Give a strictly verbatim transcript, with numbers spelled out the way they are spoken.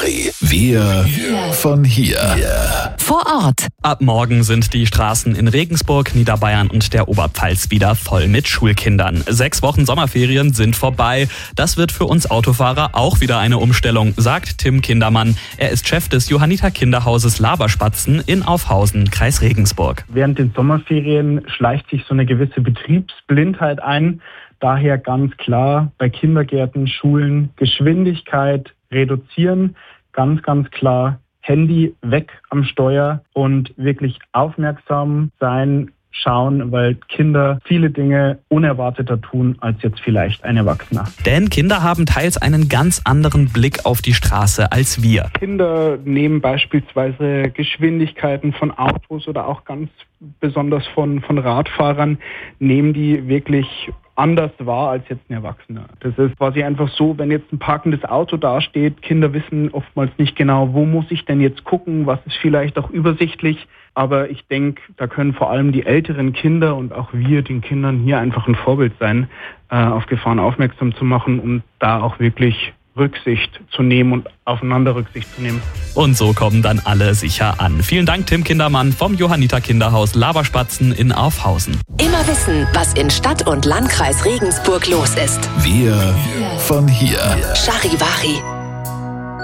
Charivari. Wir von hier. Vor Ort. Ab morgen sind die Straßen in Regensburg, Niederbayern und der Oberpfalz wieder voll mit Schulkindern. Sechs Wochen Sommerferien sind vorbei. Das wird für uns Autofahrer auch wieder eine Umstellung, sagt Tim Kindermann. Er ist Chef des Johanniter Kinderhauses Laberspatzen in Aufhausen, Kreis Regensburg. Während den Sommerferien schleicht sich so eine gewisse Betriebsblindheit ein. Daher ganz klar bei Kindergärten, Schulen Geschwindigkeit reduzieren, ganz, ganz klar Handy weg am Steuer und wirklich aufmerksam sein, schauen, weil Kinder viele Dinge unerwarteter tun als jetzt vielleicht ein Erwachsener. Denn Kinder haben teils einen ganz anderen Blick auf die Straße als wir. Kinder nehmen beispielsweise Geschwindigkeiten von Autos oder auch ganz besonders von, von Radfahrern, nehmen die wirklich anders wahr als jetzt ein Erwachsener. Das ist quasi einfach so, wenn jetzt ein parkendes Auto dasteht, Kinder wissen oftmals nicht genau, wo muss ich denn jetzt gucken, was ist vielleicht auch übersichtlich. Aber ich denke, da können vor allem die älteren Kinder und auch wir den Kindern hier einfach ein Vorbild sein, äh, auf Gefahren aufmerksam zu machen und da auch wirklich Rücksicht zu nehmen und aufeinander Rücksicht zu nehmen. Und so kommen dann alle sicher an. Vielen Dank, Tim Kindermann vom Johanniter Kinderhaus Laberspatzen in Aufhausen. Immer wissen, was in Stadt und Landkreis Regensburg los ist. Wir von hier. Charivari.